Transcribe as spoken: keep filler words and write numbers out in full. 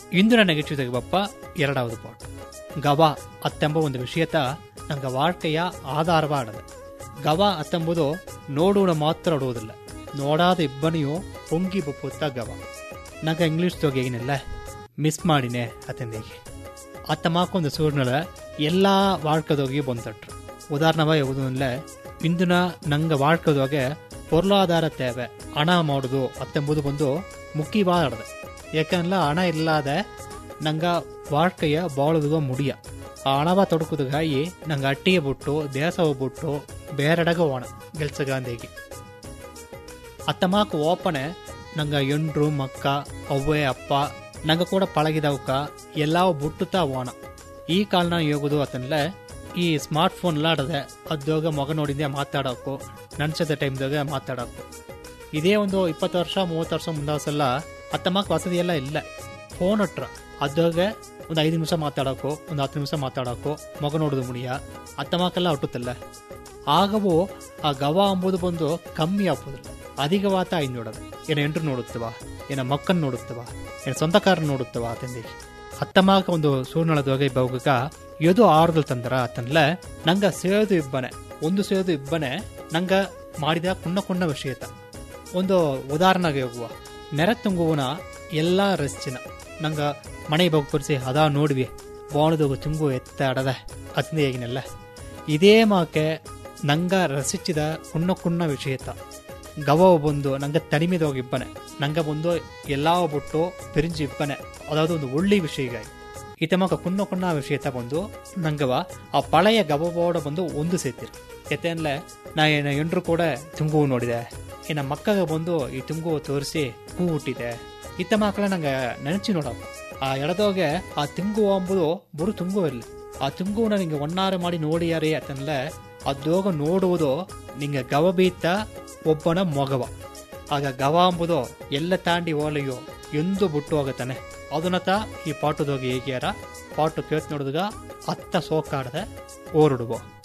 ಇಂದು ನನಗೆ ಬಪ್ಪ ಎರಡಾவது ಪಾಠ ಗವ ಅತ್ತೆಂಬ ಒಂದು ವಿಷಯತ ನಂಗೆ வாழ்க்கைಯ ಆಧಾರವಾಡದೆ. ಗವ ಅತ್ತೆಂಬುದು ನೋಡೋಣ ಮಾತ್ರ ಆಡುವುದಿಲ್ಲ, ನೋಡಾದ ಇಬ್ಬನಿಯು ಪೊಂಗಿ ಬಪ್ಪುತ್ತ ಗವ. ನಂಗೆ ಇಂಗ್ಲೀಷ್ ತೊಗೆಗಿನಿಲ್ಲ ಮಿಸ್ ಮಾಡಿನೇ ಅತ್ತಂದಿಗೆ ಅತ್ತ ಮಾಕೊಂದು ಸೂರ್ನಳ ಎಲ್ಲ வாழ்க்கைದೋಗಿ ಬಂದಟ್ರು. ಉದಾಹರಣೆ ಯಾವುದಿಲ್ಲ, ಇಂದಿನ ನಂಗೆ வாழ்க்கைದೋಗೆ ಪೊರ್ಲಾಧಾರ ತೇವೆ ಹಣ ಮಾಡೋದು ಅತ್ತೆಂಬುದು ಬಂದು ಮುಖ್ಯವಾದದೆ. ಯಾಕಂದ್ರೆ ಹಣ ಇಲ್ಲದೆ ನಂಗೆ வாழ்க்கைಯ ಬಾಳುದುವ ಮುಡಿಯ ಆ ಹಣವ ತೊಡಕುದಾಗಿ ನಂಗೆ ಅಟ್ಟಿಗೆ ಬಿಟ್ಟು ದೇಶ ಹೋಗ್ಬಿಟ್ಟು ಬೇರೆಡಗ ಹೋಣ ಗೆಲ್ಸಗಾಂಧಿಗೆ ಅತ್ತ ಮಾಕು ಓಪನೆ ನಂಗೆ ಎಂಡ್ರು ಮಕ್ಕ ಅವ್ವೆ ಅಪ್ಪ ನಂಗೆ ಕೂಡ ಪಳಗಿದವಕ್ಕ ಎಲ್ಲ ಬಿಟ್ಟುತ್ತಾ ಹೋಣ. ಈ ಕಾಲನ ಹೋಗುದು ಅಂತಂದ್ರೆ ಈ ಸ್ಮಾರ್ಟ್ ಫೋನ್ ಆಡದೆ ಅದಾಗ ಮಗ ನೋಡಿದ್ದೆ ಮಾತಾಡೋಕು, ನನ್ಸದ ಟೈಮ್ದಾಗ ಮಾತಾಡೋಕು. ಇದೇ ಒಂದು ಇಪ್ಪತ್ತು ವರ್ಷ ಮೂವತ್ತು ವರ್ಷ ಮುಂದಾಸಲ್ಲ ಅತ್ತ ಮಾಕ್ ವಸತಿ ಎಲ್ಲ ಇಲ್ಲ. ಫೋನ್ ಹಟ್ರ ಅದಾಗ ಒಂದು ಐದು ನಿಮಿಷ ಮಾತಾಡೋಕು, ಒಂದು ಹತ್ತು ನಿಮಿಷ ಮಾತಾಡೋಕು, ಮಗ ನೋಡೋದು ಮುಡಿಯ ಅತ್ತ ಮಾಕೆಲ್ಲ ಹುಟ್ಟುತ್ತಲ್ಲ. ಆಗವೂ ಆ ಗವ ಅಂಬುದು ಬಂದು ಕಮ್ಮಿ ಆಗ್ಬೋದಿಲ್ಲ, ಅಧಿಕವಾತ ಐದು ನೋಡೋದು. ಏನೋ ಎಂಟ್ರು ನೋಡುತ್ತವ, ಏನೋ ಮಕ್ಕನ್ ನೋಡುತ್ತವ, ಏನೋ ಸ್ವಂತಕಾರ ನೋಡುತ್ತವ ತಂದಿಗೆ ಅತ್ತ ಮಾಕ ಒಂದು ಸೂರ್ನಳದೊಗೆ ಬೌಗಕ ಎದು ಆರ್ದಲ್ ತಂದರ ಅಂತಂದ್ಲ ನಂಗ ಸೇದು ಇಬ್ಬನೆ ಒಂದು ಸೇದು ಇಬ್ಬನೆ ನಂಗ ಮಾಡಿದ ಕುಣ್ಣ ಕುಣ್ಣ ವಿಷಯತ ಒಂದು ಉದಾಹರಣೆಗೆ ಹೋಗುವ ನೆರೆ ತುಂಗುವನ ಎಲ್ಲಾ ರಸ್ಚಿನ ನಂಗ ಮನೆ ಬಗ್ಪರಿಸಿ ಅದಾ ನೋಡ್ವಿ ಬಾಣದ ತುಂಗು ಎತ್ತ ಅಡದ ಅತ್ನೇ ಹೇಗಿನಲ್ಲ. ಇದೇ ಮಾಕೆ ನಂಗ ರಸಿಚಿದ ಕುಣ್ಣ ಕುಣ್ಣ ವಿಷಯತ ಗವ ಬಂದು ನಂಗ ತನಿಮಿದೋಗಿಬ್ಬನೆ ನಂಗ ಬಂದು ಎಲ್ಲಾ ಬಿಟ್ಟು ಪಿರಿಂಜಿ ಇಬ್ಬನೆ ಅದಾವುದು ಒಂದು ಒಳ್ಳೆ ವಿಷಯ. ಈತ ಮಗ ಕುಣ್ಣ ಕುಣ್ಣ ವಿಷಯತ ಬಂದು ನಂಗವ ಆ ಪಳೆಯ ಗವಬೋಡ ಬಂದು ಒಂದು ಸೇತಿರು ಎತ್ತೇನ್ಲೆ ನಾ ಏನ ಎಂಡ್ರು ಕೂಡ ತುಂಗು ನೋಡಿದೆ, ಏನ ಮಕ್ಕಗ ಬಂದು ಈ ತುಂಗು ತೋರಿಸಿ ಹೂ ಹುಟ್ಟಿದೆ. ಈತ ಮಕ್ಕಳ ನಂಗೆ ನೆನಚಿ ನೋಡ ಆ ಎಡದೋಗೆ ಆ ತುಂಗು ಅಂಬುದು ಬರು ತುಂಗು ಇರಲಿ, ಆ ತುಂಗುವನ್ನ ನಿಂಗೆ ಒಣ್ಣಾರೆ ಮಾಡಿ ನೋಡಿಯಾರಿ ಅಂತಂದ್ರೆ ಅದೋಗ ನೋಡುವುದು ನಿಂಗೆ ಗವ ಬೀತ ಒಬ್ಬನ ಮೊಗವ. ಆಗ ಗವ ಅಂಬುದು ಎಲ್ಲ ತಾಂಡಿ ಓಲೆಯೋ ಎಂದು ಬಿಟ್ಟು ಹೋಗತಾನೆ. ಅದನ್ನತ ಈ ಪಾಟುದೋಗಿ ಹೇಗ್ಯಾರ ಪಾಟು ಕೇತ್ ನೋಡಿದಾಗ ಅತ್ತ ಸೋಕಾಡದೆ ಓರುಡುವ.